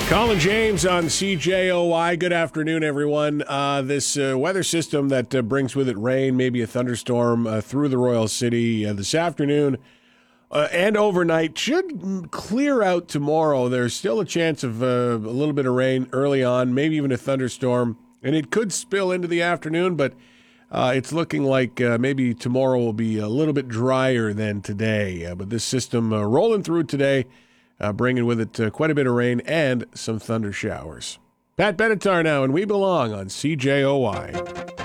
Colin James on CJOI. Good afternoon, everyone. This weather system that brings with it rain, maybe a thunderstorm through the Royal City this afternoon and overnight should clear out tomorrow. There's still a chance of a little bit of rain early on, maybe even a thunderstorm, and it could spill into the afternoon, but it's looking like maybe tomorrow will be a little bit drier than today. But this system rolling through today, bringing with it quite a bit of rain and some thunder showers. Pat Benatar now, and we belong on CJOI.